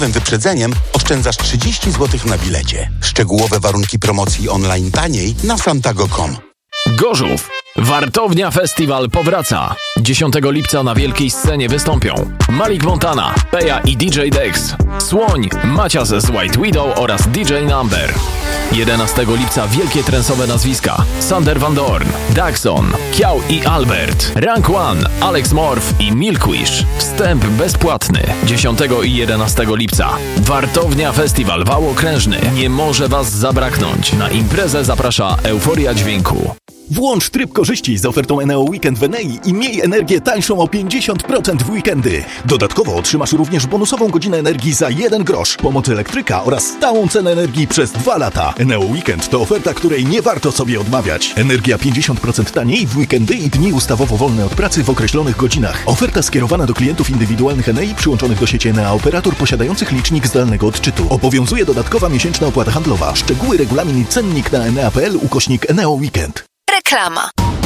wyprzedzeniem oszczędzasz 30 zł na bilecie. Szczegółowe warunki promocji online taniej na santago.com. Gorzów. Wartownia Festiwal powraca. 10 lipca na wielkiej scenie wystąpią Malik Montana, Peja i DJ Dex, Słoń, Macias z White Widow oraz DJ Number. 11 lipca wielkie trensowe nazwiska: Sander Van Doorn, Daxon, Kiał i Albert, Rank One, Alex Morph i Milkwish. Wstęp bezpłatny. 10 i 11 lipca. Wartownia Festiwal Wałokrężny. Nie może Was zabraknąć. Na imprezę zaprasza Euforia Dźwięku. Włącz tryb korzyści z ofertą Eneo Weekend w Enei i miej energię tańszą o 50% w weekendy. Dodatkowo otrzymasz również bonusową godzinę energii za 1 grosz, pomoc elektryka oraz stałą cenę energii przez 2 lata. Eneo Weekend to oferta, której nie warto sobie odmawiać. Energia 50% taniej w weekendy i dni ustawowo wolne od pracy w określonych godzinach. Oferta skierowana do klientów indywidualnych Enei przyłączonych do sieci Enea operator posiadających licznik zdalnego odczytu. Obowiązuje dodatkowa miesięczna opłata handlowa. Szczegóły, regulamin i cennik na enea.pl/Eneo Weekend. Reklama.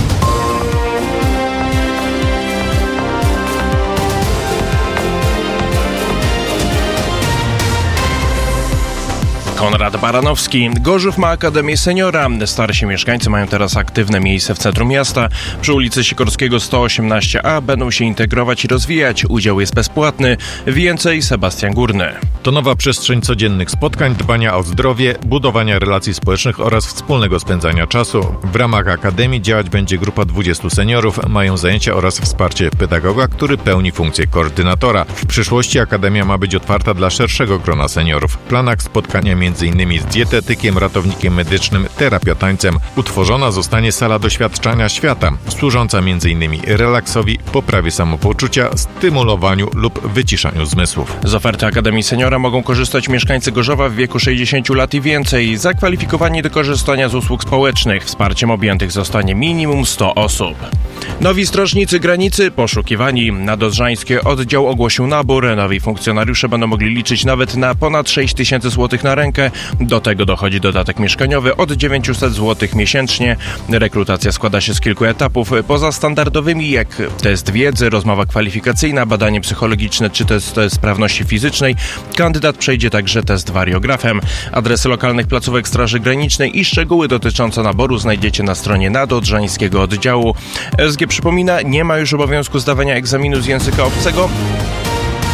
Konrad Baranowski. Gorzów ma Akademię Seniora. Starsi mieszkańcy mają teraz aktywne miejsce w centrum miasta. Przy ulicy Sikorskiego 118a będą się integrować i rozwijać. Udział jest bezpłatny. Więcej Sebastian Górny. To nowa przestrzeń codziennych spotkań, dbania o zdrowie, budowania relacji społecznych oraz wspólnego spędzania czasu. W ramach Akademii działać będzie grupa 20 seniorów. Mają zajęcia oraz wsparcie pedagoga, który pełni funkcję koordynatora. W przyszłości Akademia ma być otwarta dla szerszego grona seniorów. W planach spotkania m.in. z dietetykiem, ratownikiem medycznym, terapeutańcem. Utworzona zostanie sala doświadczania świata, służąca m.in. relaksowi, poprawie samopoczucia, stymulowaniu lub wyciszaniu zmysłów. Z oferty Akademii Seniora mogą korzystać mieszkańcy Gorzowa w wieku 60 lat i więcej, zakwalifikowani do korzystania z usług społecznych. Wsparciem objętych zostanie minimum 100 osób. Nowi strażnicy granicy poszukiwani. Nadodrzański oddział ogłosił nabór. Nowi funkcjonariusze będą mogli liczyć nawet na ponad 6 tysięcy złotych na rękę. Do tego dochodzi dodatek mieszkaniowy od 900 zł miesięcznie. Rekrutacja składa się z kilku etapów. Poza standardowymi jak test wiedzy, rozmowa kwalifikacyjna, badanie psychologiczne czy test sprawności fizycznej, kandydat przejdzie także test wariografem. Adresy lokalnych placówek Straży Granicznej i szczegóły dotyczące naboru znajdziecie na stronie nadodrzańskiego oddziału. SG przypomina, nie ma już obowiązku zdawania egzaminu z języka obcego.